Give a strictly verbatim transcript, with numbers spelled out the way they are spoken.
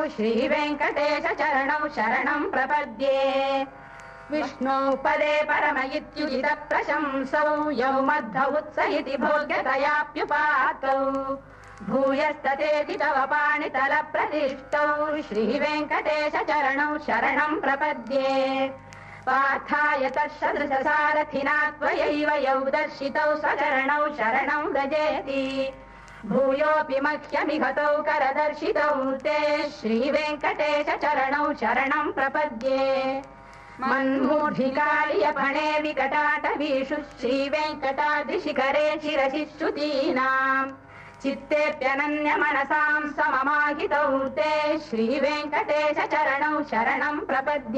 श्रीवेङ्कटेश चरणौ शरणं प्रपद्ये विष्णु पदे परम इत्युदित प्रशंसौ यौ मध्व उत्स इति भोग्यतयाप्युपातौ भूयस्ततेति तव पाणितल प्रतिष्ठौ श्रीवेङ्कटेश चरणौ शरणं प्रपद्ये पार्थाय तत्सदृशसारथिना त्वयैव यौ दर्शितौ स्वचरणौ शरणं व्रजेति भूयोऽपि मह्यमिहतौ करदर्शितौ ते श्रीवेङ्कटेश चरणौ शरणं प्रपद्ये मन्मूढिकालियफणे विकटाटवीषु श्रीवेङ्कटाद्रिशिखरे शिरसि श्रुतीनाम् चित्तेऽप्यनन्यमनसां सममाहितौ ते श्रीवेङ्कटेश चरणौ शरणं प्रपद्ये।